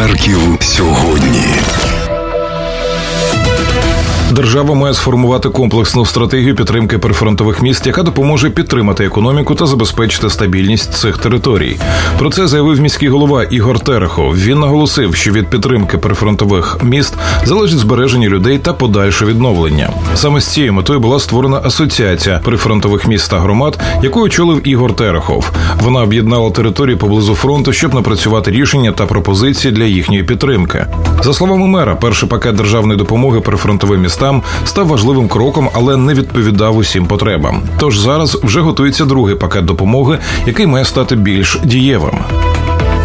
Харків сьогодні. Держава має сформувати комплексну стратегію підтримки прифронтових міст, яка допоможе підтримати економіку та забезпечити стабільність цих територій. Про це заявив міський голова Ігор Терехов. Він наголосив, що від підтримки прифронтових міст залежить збереження людей та подальше відновлення. Саме з цією метою була створена асоціація прифронтових міст та громад, яку очолив Ігор Терехов. Вона об'єднала території поблизу фронту, щоб напрацювати рішення та пропозиції для їхньої підтримки. За словами мера, перший пакет державної допомоги прифронтовим містам став важливим кроком, але не відповідав усім потребам. Тож зараз вже готується другий пакет допомоги, який має стати більш дієвим.